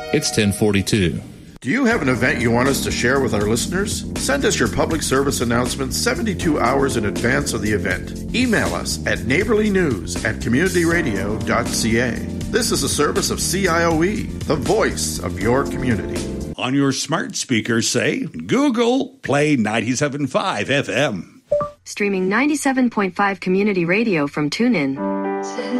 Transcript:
It's 1042. Do you have an event you want us to share with our listeners? Send us your public service announcement 72 hours in advance of the event. Email us at neighborlynews@communityradio.ca. This is a service of CIOE, the voice of your community. On your smart speaker, say, Google, play 97.5 FM. Streaming 97.5 Community Radio from TuneIn.